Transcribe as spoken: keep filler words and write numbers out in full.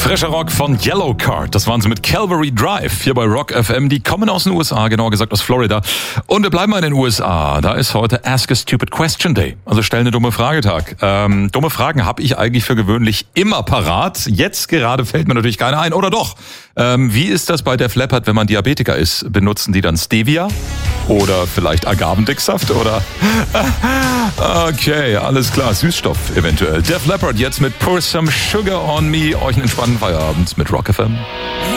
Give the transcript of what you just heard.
Frischer Rock von Yellowcard, das waren sie mit Calvary Drive hier bei Rock F M. Die kommen aus den U S A, genauer gesagt aus Florida. Und wir bleiben mal in den U S A. Da ist heute Ask a Stupid Question Day, also stell eine dumme Frage-Tag. Ähm, dumme Fragen habe ich eigentlich für gewöhnlich immer parat. Jetzt gerade fällt mir natürlich keine ein, oder doch? Ähm, wie ist das bei Def Leppard, wenn man Diabetiker ist? Benutzen die dann Stevia? Oder vielleicht Agavendicksaft? Oder? Okay, alles klar, Süßstoff eventuell. Def Leppard jetzt mit Pour Some Sugar on Me. Euch einen entspannten Feierabend mit Rock F M.